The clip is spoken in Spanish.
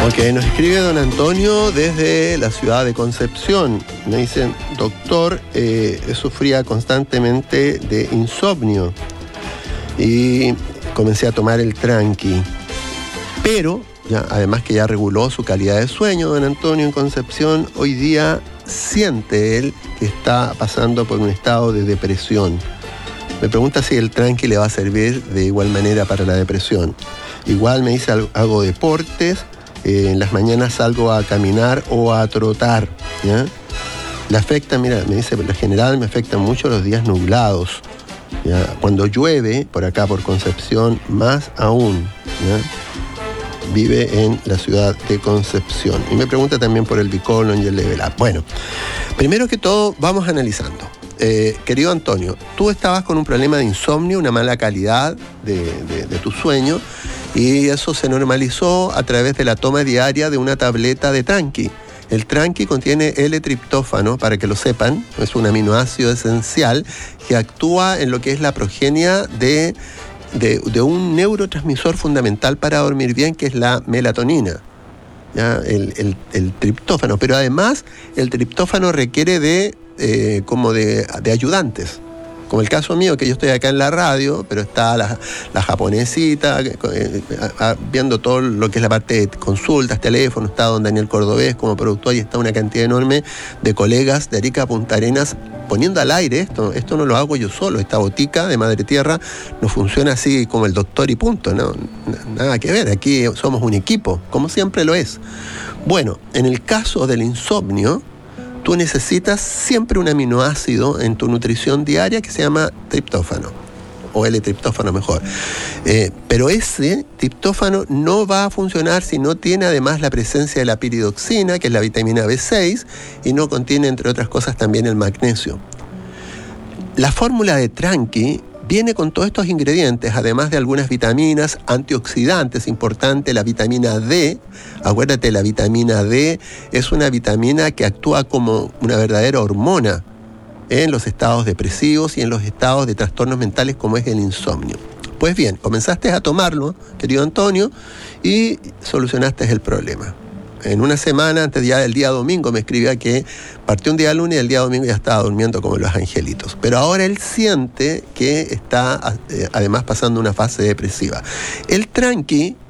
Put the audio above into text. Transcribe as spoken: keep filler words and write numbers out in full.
Ok, nos escribe don Antonio desde la ciudad de Concepción. Me dicen, doctor, eh, sufría constantemente de insomnio y comencé a tomar el tranqui. Pero, ya, además que ya reguló su calidad de sueño, don Antonio en Concepción, hoy día siente él que está pasando por un estado de depresión. Me pregunta si el tranqui le va a servir de igual manera para la depresión. Igual me dice, hago deportes. Eh, en las mañanas salgo a caminar o a trotar, ¿ya? Le afecta, mira, me dice, por lo general me afectan mucho los días nublados, ¿ya? Cuando llueve, por acá, por Concepción, más aún, ¿ya? Vive en la ciudad de Concepción. Y me pregunta también por el Bicolon y el Level Up. Bueno, primero que todo, vamos analizando. Eh, querido Antonio, tú estabas con un problema de insomnio, una mala calidad de, de, de tu sueño, y eso se normalizó a través de la toma diaria de una tableta de tranqui. El tranqui contiene L-triptófano, para que lo sepan, es un aminoácido esencial que actúa en lo que es la progenia de, de, de un neurotransmisor fundamental para dormir bien, que es la melatonina. ¿Ya? El, el, el triptófano, pero además el triptófano requiere de, eh, como de, de ayudantes. Como el caso mío, que yo estoy acá en la radio, pero está la, la japonesita, eh, a, viendo todo lo que es la parte de consultas, teléfonos, está don Daniel Cordobés como productor y está una cantidad enorme de colegas de Arica a Punta Arenas poniendo al aire esto. Esto no lo hago yo solo, esta botica de Madre Tierra no funciona así como el doctor y punto, no, nada que ver, aquí somos un equipo, como siempre lo es. Bueno, en el caso del insomnio, tú necesitas siempre un aminoácido en tu nutrición diaria que se llama triptófano, o L-triptófano mejor. Eh, pero ese triptófano no va a funcionar si no tiene además la presencia de la piridoxina, que es la vitamina B seis, y no contiene, entre otras cosas, también el magnesio. La fórmula de tranqui viene con todos estos ingredientes, además de algunas vitaminas, antioxidantes, importante, la vitamina D. Acuérdate, la vitamina D es una vitamina que actúa como una verdadera hormona en los estados depresivos y en los estados de trastornos mentales como es el insomnio. Pues bien, comenzaste a tomarlo, querido Antonio, y solucionaste el problema. En una semana, antes ya del día domingo, me escribía que partió un día lunes y el día domingo ya estaba durmiendo como los angelitos. Pero ahora él siente que está eh, además pasando una fase depresiva. El tranqui